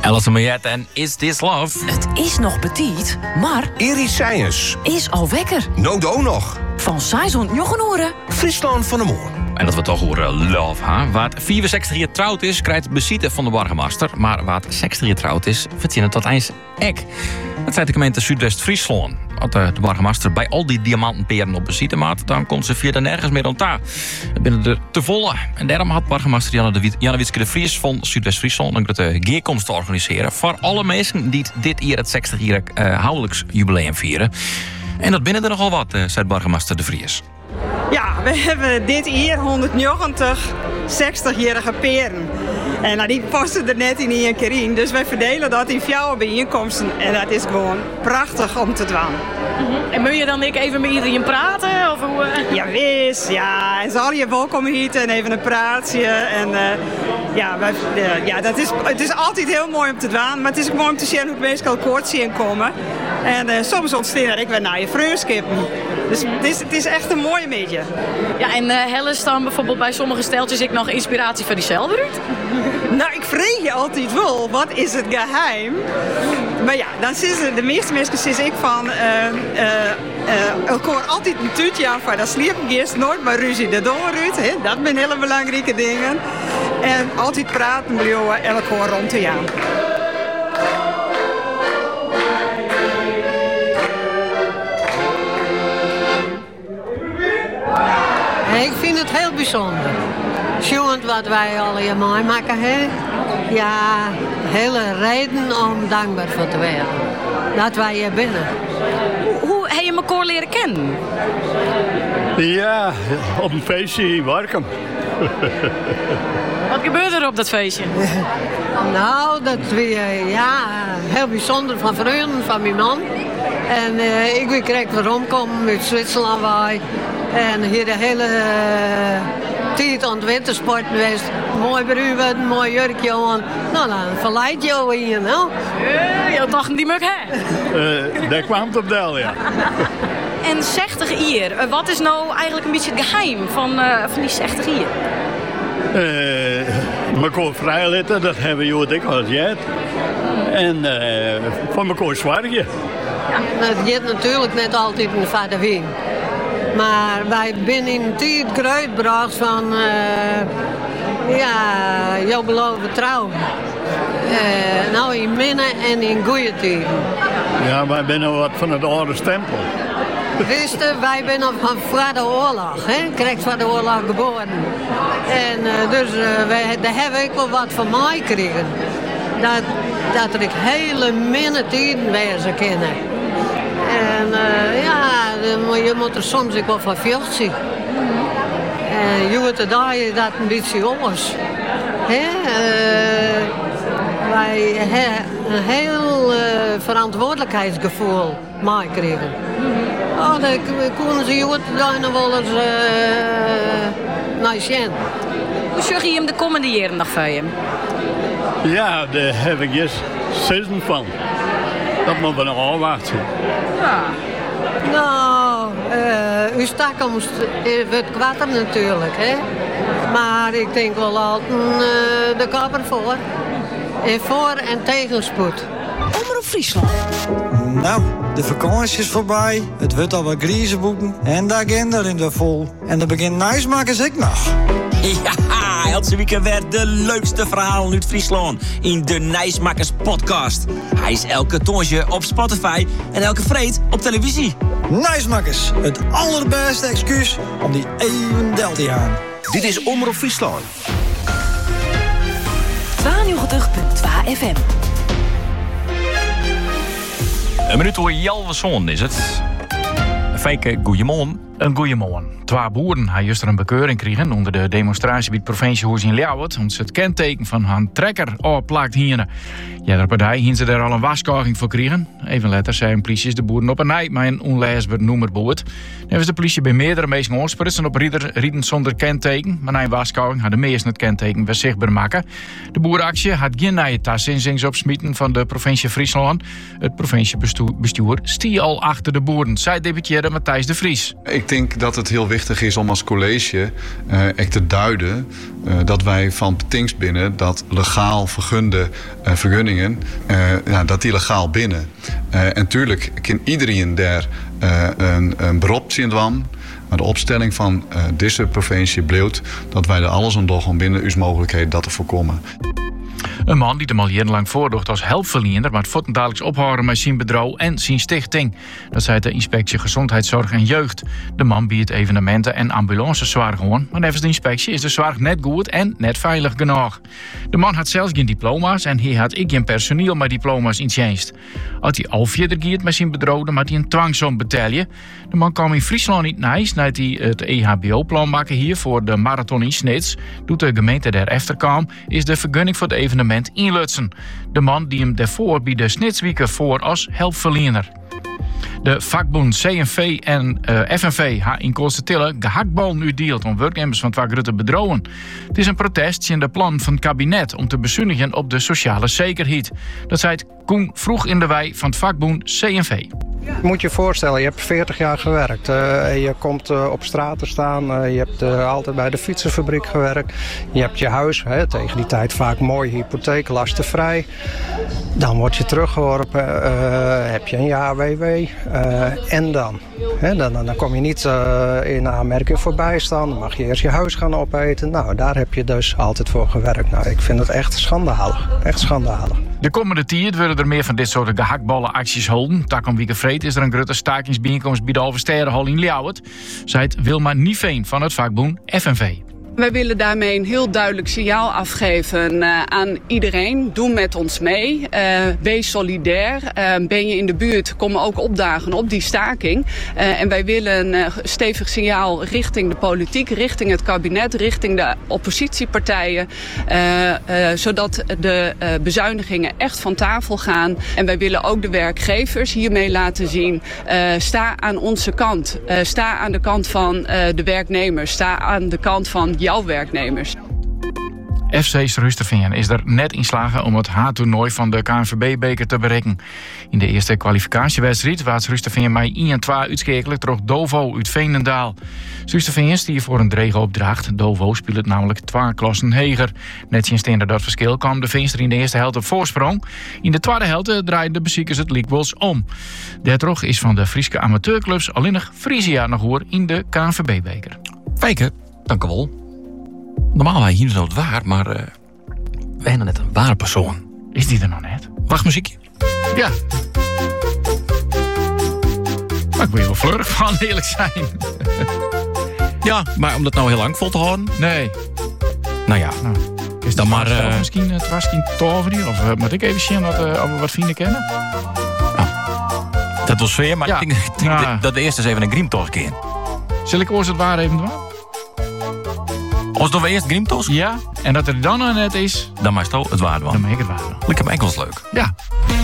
Alison Moyet en Is This Love? Het is nog petit, maar Iris Seiers. is al wekker. Nodo nog. Van Saison Jochenoren. Friesland van de Moor. En dat we toch horen love, hè? Waar 64 jaar trouwd is, krijgt bezitten van de burgemeester. Maar waar 60 jaar trouwd is, verdienen tot eens ek. Dat zei de gemeente Zuidwest-Friesland. Als de burgemeester bij al die diamantenperen op bezitten maakt, dan komt ze verder nergens meer aan taal. Het binnen de te volle. En daarom had burgemeester Janne Witske de Vries van Zuidwest-Friesland een grote geerkomst te organiseren voor alle mensen die dit jaar het 60-jarig huwelijksjubileum vieren. En dat binnen er nogal wat, zei burgemeester de Vries. Ja, we hebben dit jaar 190 60-jarige peren. En die passen er net in één keer in. Dus wij verdelen dat in 4 bijeenkomsten. En dat is gewoon prachtig om te doen. En moet je dan even met iedereen praten? Of hoe? Ja, wees. Ja, en zal je welkom heten en even een praatje. En het is altijd heel mooi om te doen. Maar het is ook mooi om te zien hoe het meestal kort zien komen. En soms ontstaan er ook weer naar je vreugskippen. Dus het is echt een mooie beetje. Ja, en Helles dan bijvoorbeeld bij sommige steltjes ik nog inspiratie van diezelfde Ruud? Nou, ik vreeg je altijd wel, wat is het geheim? Maar ja, dan zitten de meeste mensen zeggen ik van elkaar altijd een tuutje aan van dat sliepen eerst nooit maar ruzie de doorruit. Dat zijn hele belangrijke dingen. En altijd praten met elkaar rond te gaan. Ik vind het heel bijzonder. Schoon wat wij allemaal maken, hè? Ja, hele reden om dankbaar voor te zijn. Dat wij hier binnen. Hoe heb je elkaar leren kennen? Ja, op een feestje in Warkum. Wat gebeurt er op dat feestje? Nou, dat weer heel bijzonder van vrienden van mijn man. En ik kreeg weer omkomen met Zwitserland bij. En hier de hele tijd aan het wintersport geweest. Mooi bruin, mooi jurkje aan. Nou, dan verleid je hier, nou. Je dacht die muk, hè? Daar kwam het op del, ja. En 60 jaar, wat is nou eigenlijk een beetje het geheim van die 60 jaar? Elkaar vrijlaten, dat hebben we ook al gehad. En van elkaar zwargen. Ja, dat gaat natuurlijk net altijd een vader wien. Maar wij zijn in een tijd grootgebracht van jouw beloven trouw. Nou in minnen en in goede tijden. Ja, wij zijn wat van het oude stempel. Wist je, wij zijn van voor de oorlog, hè? Krijgt van de oorlog geboren. En dus daar heb ik wel wat van mij gekregen. Dat ik hele minne tijden wezen kennen. En je moet er soms ook wel van veel zien. En je moet daar dat een beetje anders. Wij hebben een heel verantwoordelijkheidsgevoel meekregen. Oh, dan kunnen ze je daar nog wel eens naar zien. Hoe zorg je hem de komende jaren nog voor je? Ja, daar heb ik eerst zin van. Dat moeten we nog afwachten. Ja. Nou, uw toekomst wordt kwatter natuurlijk, hè. Maar ik denk wel altijd de kapper voor. En voor- en tegenspoed. Omroep Friesland. Nou, de vakantie is voorbij. Het wordt al wat griezenboeken. En de agenda in de vol. En er begint Nijsmakers ik nog. Ja, elke week werd de leukste verhalen uit Friesland in de Nijsmakers podcast. Hij is elke toonsje op Spotify en elke vreed op televisie. Nijsmakers, het allerbeste excuus om die even del te gaan. Dit is Omroep Friesland. 92.2 FM. Een minuut voor Jalverson is het. Fijke goeiemorgen. Een goeiemorgen. 2 boeren hebben juist een bekeuring kregen onder de demonstratie bij het provinciehuis in Ljouwert, omdat ze het kenteken van hun trekker opplakt hier. Ja, de partij hebben ze daar al een waarschuwing voor kregen. Even later zijn politie de boeren op een nij met een onleesbaar nummerboord. Dan hebben de politie bij meerdere mensen aansprutsen op rieden zonder kenteken. Maar na een waarschuwing had de meesten het kenteken weer zichtbaar maken. De boerenactie had geen nieuwe tasinzings opsmieten van de provincie Friesland. Het provinciebestuur stie al achter de boeren. Zij debatteerden Matthijs de Vries. Ik denk dat het heel wichtig is om als college echt te duiden dat wij van Petings binnen dat legaal vergunde vergunningen, dat die legaal binnen. En tuurlijk kan iedereen daar een beroep zien doen. Maar de opstelling van deze provincie bleef dat wij er alles aan doen om binnen uw mogelijkheden dat te voorkomen. Een man die er al jarenlang voordocht als hulpverlener, maar het voortdurend ophouden met zijn bedrijf en zijn stichting. Dat zei de inspectie Gezondheidszorg en Jeugd. De man biedt evenementen en ambulancezorg gewoon, maar nevens de inspectie is de zorg net goed en net veilig genoeg. De man had zelfs geen diploma's en hij had ik geen personeel met diploma's in dienst. Als hij al verder gaat met zijn bedrijf, dan moet hij een dwangsom betalen. De man kwam in Friesland niet naar nadat hij het EHBO-plan maken hier voor de marathon in Snits. Doet de gemeente daarachter kwam, is de vergunning voor het evenement inlutsen. De man die hem daarvoor bij de Snitsweken voor als hulpverlener. De vakbond CNV en FNV ha in Koolstentille gehaktbal nu deelt om werknemers van het grote bedrijven. Het is een protest in de plan van het kabinet om te bezuinigen op de sociale zekerheid. Dat zei Koen Vroeg in de wei van het vakbond CNV. Je moet je voorstellen, je hebt 40 jaar gewerkt. Je komt op straat te staan. Je hebt altijd bij de fietsenfabriek gewerkt. Je hebt je huis, tegen die tijd vaak mooi hypotheek, lastenvrij. Dan word je teruggeworpen. Heb je een jaar WW. En dan? Dan kom je niet in aanmerking voor bijstand. Dan mag je eerst je huis gaan opeten. Nou, daar heb je dus altijd voor gewerkt. Nou, ik vind het echt schandalig. Echt schandalig. De komende tijd willen er meer van dit soort gehaktballenacties houden. Takom Wiekevreed is er een grote stakingsbijeenkomst bij de Alversterenhal in Ljouwert. Zei Wilma Nieveen van het vakbond FNV. Wij willen daarmee een heel duidelijk signaal afgeven aan iedereen. Doe met ons mee. Wees solidair. Ben je in de buurt, kom ook opdagen op die staking. En wij willen een stevig signaal richting de politiek, richting het kabinet, richting de oppositiepartijen. Zodat de bezuinigingen echt van tafel gaan. En wij willen ook de werkgevers hiermee laten zien. Sta aan onze kant. Sta aan de kant van de werknemers. Sta aan de kant van jouw werknemers. FC Rusterveen is er net in slagen om het H-toernooi van de KNVB-beker te bereiken. In de eerste kwalificatiewedstrijd was Rusterveen mij 1-2 uitschakelen terug Dovo uit Veenendaal. Rusterveen stier voor een drege opdracht. Dovo speelt het namelijk 2 klassen heger. Net sinds dat verschil kwam de Veenster in de eerste helft op voorsprong. In de tweede helft draaiden de beziekers het League om. Daardoor is van de Friese amateurclubs alleen nog Frisia nog hoor in de KNVB-beker. Fijke, dank u wel. Normaal wij hier zo waar, maar wij hebben net een ware persoon. Is die er nog net? Wacht, muziekje. Ja. Maar ik wil je wel fleurig van, eerlijk zijn. Ja, maar om dat nou heel lang vol te houden? Nee. Nou ja. Nou, is dan maar misschien het was geen toveren? Of moet ik even zien of we wat vrienden kennen? Dat was sfeer, maar ja. ik denk dat we eerst eens even een griemtocht kennen. Zal ik oors het waar even doen? Als doen we eerst griemtocht? Ja, en dat er dan net is... Dan maakt het waard. Dan maak ik het waard. Lekker enkels leuk. Ja.